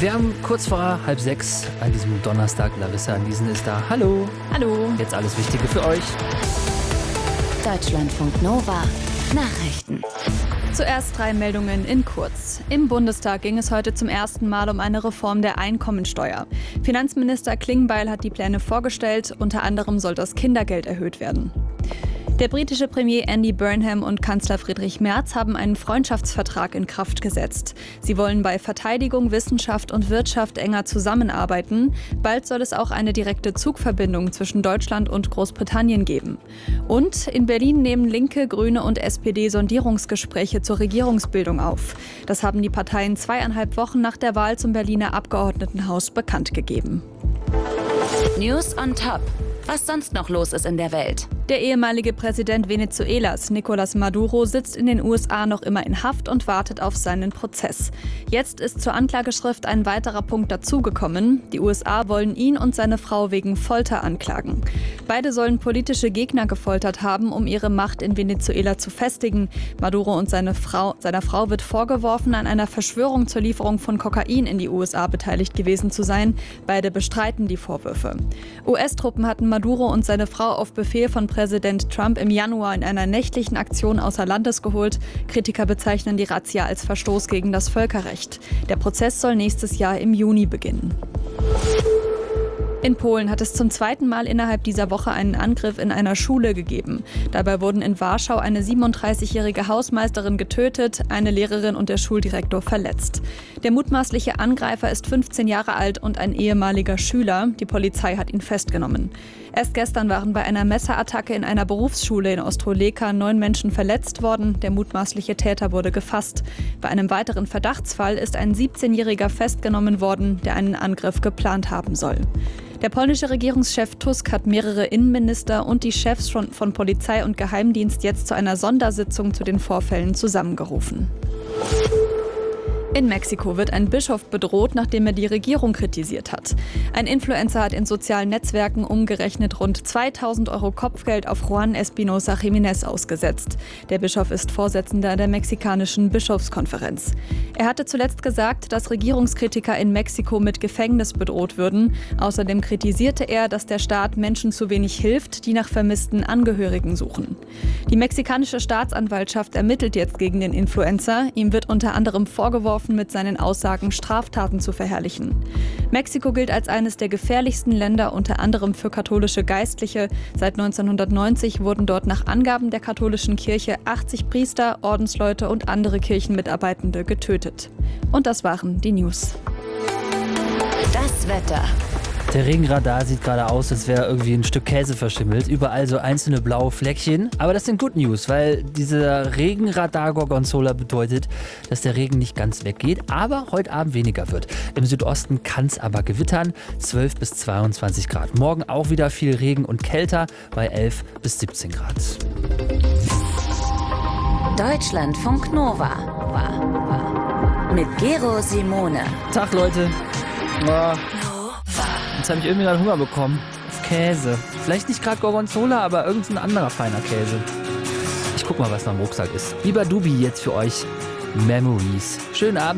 Wir haben kurz vor 5:30 an diesem Donnerstag. Larissa Niesen ist da. Hallo. Hallo. Jetzt alles Wichtige für euch. Deutschlandfunk Nova. Nachrichten. Zuerst 3 Meldungen in kurz. Im Bundestag ging es heute zum ersten Mal um eine Reform der Einkommensteuer. Finanzminister Klingbeil hat die Pläne vorgestellt. Unter anderem soll das Kindergeld erhöht werden. Der britische Premier Andy Burnham und Kanzler Friedrich Merz haben einen Freundschaftsvertrag in Kraft gesetzt. Sie wollen bei Verteidigung, Wissenschaft und Wirtschaft enger zusammenarbeiten. Bald soll es auch eine direkte Zugverbindung zwischen Deutschland und Großbritannien geben. Und in Berlin nehmen Linke, Grüne und SPD Sondierungsgespräche zur Regierungsbildung auf. Das haben die Parteien 2,5 Wochen nach der Wahl zum Berliner Abgeordnetenhaus bekannt gegeben. News on Top. Was sonst noch los ist in der Welt. Der ehemalige Präsident Venezuelas, Nicolás Maduro, sitzt in den USA noch immer in Haft und wartet auf seinen Prozess. Jetzt ist zur Anklageschrift ein weiterer Punkt dazugekommen. Die USA wollen ihn und seine Frau wegen Folter anklagen. Beide sollen politische Gegner gefoltert haben, um ihre Macht in Venezuela zu festigen. Maduro und seiner Frau wird vorgeworfen, an einer Verschwörung zur Lieferung von Kokain in die USA beteiligt gewesen zu sein. Beide bestreiten die Vorwürfe. US-Truppen hatten Maduro und seine Frau auf Befehl von Präsident Trump im Januar in einer nächtlichen Aktion außer Landes geholt. Kritiker bezeichnen die Razzia als Verstoß gegen das Völkerrecht. Der Prozess soll nächstes Jahr im Juni beginnen. In Polen hat es zum zweiten Mal innerhalb dieser Woche einen Angriff in einer Schule gegeben. Dabei wurden in Warschau eine 37-jährige Hausmeisterin getötet, eine Lehrerin und der Schuldirektor verletzt. Der mutmaßliche Angreifer ist 15 Jahre alt und ein ehemaliger Schüler. Die Polizei hat ihn festgenommen. Erst gestern waren bei einer Messerattacke in einer Berufsschule in Ostroleka 9 Menschen verletzt worden. Der mutmaßliche Täter wurde gefasst. Bei einem weiteren Verdachtsfall ist ein 17-Jähriger festgenommen worden, der einen Angriff geplant haben soll. Der polnische Regierungschef Tusk hat mehrere Innenminister und die Chefs von Polizei und Geheimdienst jetzt zu einer Sondersitzung zu den Vorfällen zusammengerufen. In Mexiko wird ein Bischof bedroht, nachdem er die Regierung kritisiert hat. Ein Influencer hat in sozialen Netzwerken umgerechnet rund 2.000 € Kopfgeld auf Juan Espinosa Jiménez ausgesetzt. Der Bischof ist Vorsitzender der mexikanischen Bischofskonferenz. Er hatte zuletzt gesagt, dass Regierungskritiker in Mexiko mit Gefängnis bedroht würden. Außerdem kritisierte er, dass der Staat Menschen zu wenig hilft, die nach vermissten Angehörigen suchen. Die mexikanische Staatsanwaltschaft ermittelt jetzt gegen den Influencer. Ihm wird unter anderem vorgeworfen, mit seinen Aussagen Straftaten zu verherrlichen. Mexiko gilt als eines der gefährlichsten Länder, unter anderem für katholische Geistliche. Seit 1990 wurden dort nach Angaben der katholischen Kirche 80 Priester, Ordensleute und andere Kirchenmitarbeitende getötet. Und das waren die News. Das Wetter. Der Regenradar sieht gerade aus, als wäre irgendwie ein Stück Käse verschimmelt. Überall so einzelne blaue Fleckchen. Aber das sind Good News, weil dieser Regenradar-Gorgonzola bedeutet, dass der Regen nicht ganz weggeht, aber heute Abend weniger wird. Im Südosten kann es aber gewittern, 12 bis 22 Grad. Morgen auch wieder viel Regen und kälter bei 11 bis 17 Grad. Deutschlandfunk Nova. Mit Gero Simone. Tag, Leute. Jetzt habe ich irgendwie gerade Hunger bekommen. Auf Käse. Vielleicht nicht gerade Gorgonzola, aber irgendein anderer feiner Käse. Ich guck mal, was noch im Rucksack ist. Lieber Dubi, jetzt für euch Memories. Schönen Abend.